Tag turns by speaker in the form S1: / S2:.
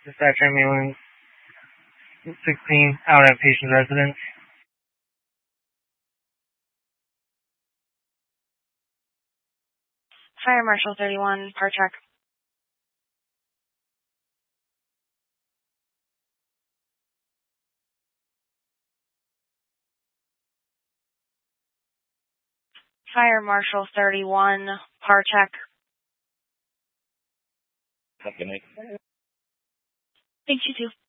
S1: Dispatch ambulance 16 out at patient residence.
S2: Fire Marshal 31, part check. Fire Marshal 31, par check.
S3: Good night.
S2: Thanks, you too.